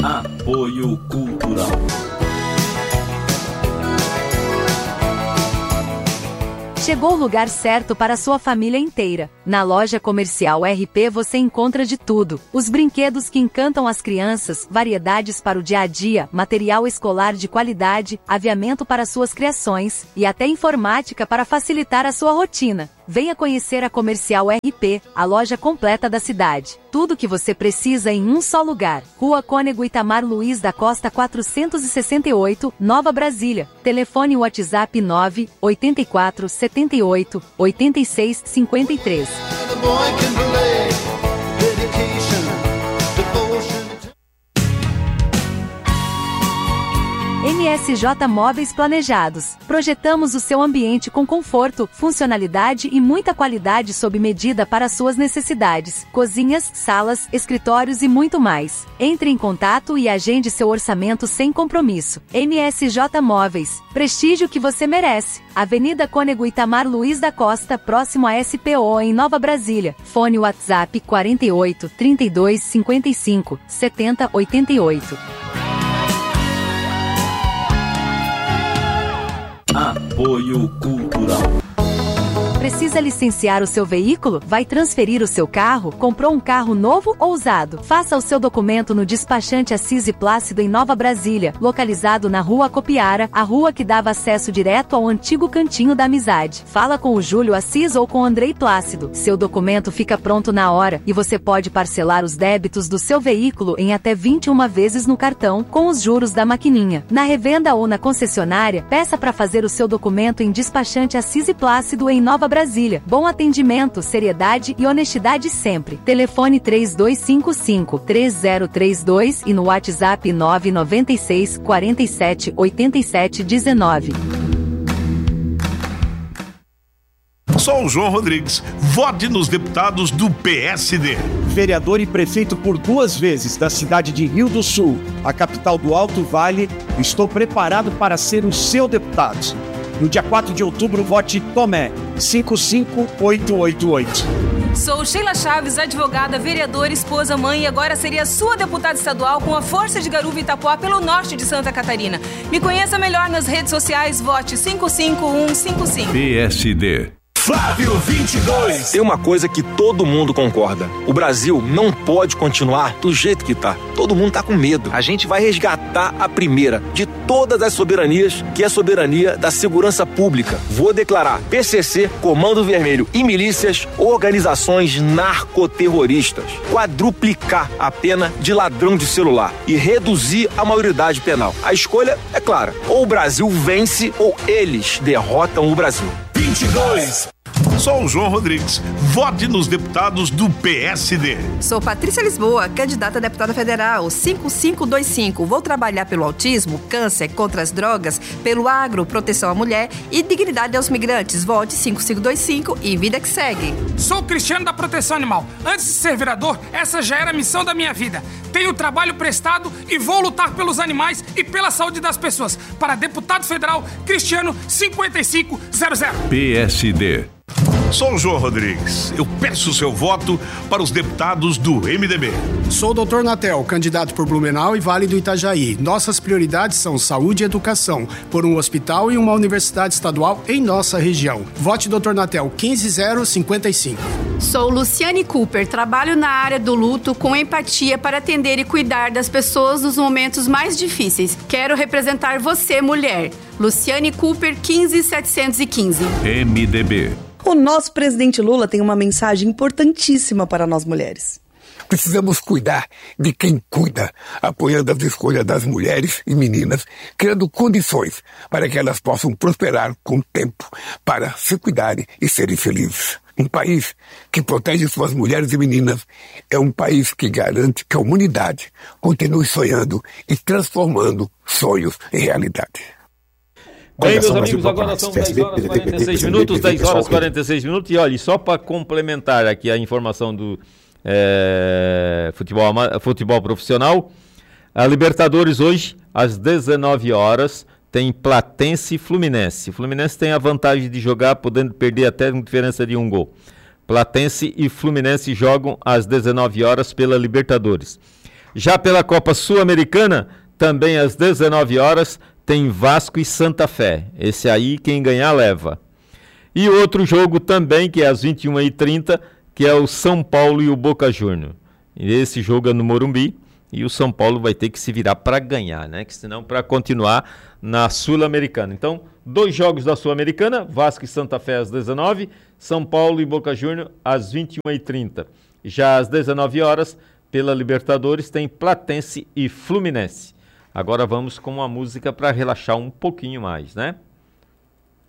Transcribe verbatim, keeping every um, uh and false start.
Apoio Cultural. Chegou o lugar certo para a sua família inteira. Na loja comercial R P você encontra de tudo. Os brinquedos que encantam as crianças, variedades para o dia a dia, material escolar de qualidade, aviamento para suas criações e até informática para facilitar a sua rotina. Venha conhecer a Comercial R P, a loja completa da cidade. Tudo que você precisa em um só lugar. Rua Cônego Itamar Luiz da Costa quatrocentos e sessenta e oito, Nova Brasília. Telefone WhatsApp nove oito quatro sete oito oito seis cinco três. M S J Móveis Planejados. Projetamos o seu ambiente com conforto, funcionalidade e muita qualidade sob medida para suas necessidades. Cozinhas, salas, escritórios e muito mais. Entre em contato e agende seu orçamento sem compromisso. M S J Móveis. Prestígio que você merece. Avenida Cônego Itamar Luiz da Costa, próximo a S P O em Nova Brasília. Fone WhatsApp quarenta e oito, trinta e dois, cinquenta e cinco, setenta, oitenta e oito. Apoio Cultural. Precisa licenciar o seu veículo? Vai transferir o seu carro? Comprou um carro novo ou usado? Faça o seu documento no despachante Assis e Plácido em Nova Brasília, localizado na Rua Copiara, a rua que dava acesso direto ao antigo Cantinho da Amizade. Fala com o Júlio Assis ou com o Andrei Plácido. Seu documento fica pronto na hora e você pode parcelar os débitos do seu veículo em até vinte e uma vezes no cartão, com os juros da maquininha. Na revenda ou na concessionária, peça para fazer o seu documento em despachante Assis e Plácido em Nova Brasília. Bom atendimento, seriedade e honestidade sempre. Telefone três dois cinco cinco, três zero três dois e no WhatsApp nove nove seis, quarenta e sete, oitenta e sete, dezenove. Sou o João Rodrigues. Vote nos deputados do P S D. Vereador e prefeito por duas vezes da cidade de Rio do Sul, a capital do Alto Vale, estou preparado para ser o seu deputado. No dia quatro de outubro, vote Tomé, cinco cinco oito oito oito. Sou Sheila Chaves, advogada, vereadora, esposa, mãe e agora seria sua deputada estadual com a força de Garuva e Itapuá pelo norte de Santa Catarina. Me conheça melhor nas redes sociais, vote cinco cinco um cinco cinco. P S D. Flávio vinte e dois. Tem uma coisa que todo mundo concorda. O Brasil não pode continuar do jeito que tá. Todo mundo tá com medo. A gente vai resgatar a primeira de todas as soberanias, que é a soberania da segurança pública. Vou declarar P C C, Comando Vermelho e milícias, organizações narcoterroristas. Quadruplicar a pena de ladrão de celular e reduzir a maioridade penal. A escolha é clara. Ou o Brasil vence ou eles derrotam o Brasil. vinte e dois. Sou o João Rodrigues. Vote nos deputados do P S D. Sou Patrícia Lisboa, candidata a deputada federal, cinco cinco dois cinco. Vou trabalhar pelo autismo, câncer, contra as drogas, pelo agro, proteção à mulher e dignidade aos migrantes. Vote cinco cinco dois cinco e vida que segue. Sou Cristiano da Proteção Animal. Antes de ser vereador, essa já era a missão da minha vida. Tenho trabalho prestado e vou lutar pelos animais e pela saúde das pessoas. Para deputado federal, Cristiano cinquenta e cinco zero zero. P S D. Sou o João Rodrigues. Eu peço seu voto para os deputados do M D B. Sou o doutor Natel, candidato por Blumenau e Vale do Itajaí. Nossas prioridades são saúde e educação, por um hospital e uma universidade estadual em nossa região. Vote doutor Natel, quinze zero cinquenta e cinco. Sou Luciane Cooper, trabalho na área do luto com empatia para atender e cuidar das pessoas nos momentos mais difíceis. Quero representar você, mulher. Luciane Cooper, quinze setecentos e quinze. M D B. O nosso presidente Lula tem uma mensagem importantíssima para nós mulheres. Precisamos cuidar de quem cuida, apoiando as escolhas das mulheres e meninas, criando condições para que elas possam prosperar com tempo, para se cuidarem e serem felizes. Um país que protege suas mulheres e meninas é um país que garante que a humanidade continue sonhando e transformando sonhos em realidade. Bem, meus amigos, agora são dez horas e quarenta e seis minutos, dez horas e quarenta e seis minutos, e olha, só para complementar aqui a informação do é, futebol, futebol profissional, a Libertadores hoje, às dezenove horas, tem Platense e Fluminense. O Fluminense tem a vantagem de jogar, podendo perder até com diferença de um gol. Platense e Fluminense jogam às dezenove horas pela Libertadores. Já pela Copa Sul-Americana, também às dezenove horas, tem Vasco e Santa Fé. Esse aí, quem ganhar, leva. E outro jogo também, que é às vinte e uma e trinta, que é o São Paulo e o Boca Juniors. Esse jogo é no Morumbi e o São Paulo vai ter que se virar para ganhar, né? Que senão para continuar na Sul-Americana. Então, dois jogos da Sul-Americana, Vasco e Santa Fé às dezenove, São Paulo e Boca Juniors às vinte e uma e trinta. Já às dezenove horas, pela Libertadores, tem Platense e Fluminense. Agora vamos com uma música para relaxar um pouquinho mais, né?